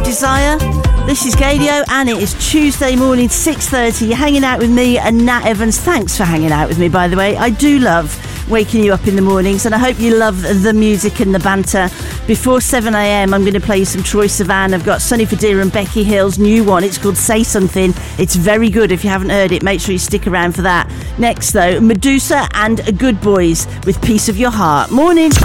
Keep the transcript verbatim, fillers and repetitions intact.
Desire. This is Gadio, and it is Tuesday morning, six thirty. You're hanging out with me and Nat Evans. Thanks for hanging out with me, by the way. I do love waking you up in the mornings, and I hope you love the music and the banter. Before seven a.m, I'm going to play you some Troye Sivan. I've got Sonny Fodera and Becky Hill's new one. It's called Say Something. It's very good. If you haven't heard it, make sure you stick around for that. Next, though, Medusa and Good Boys with Piece of Your Heart. Morning.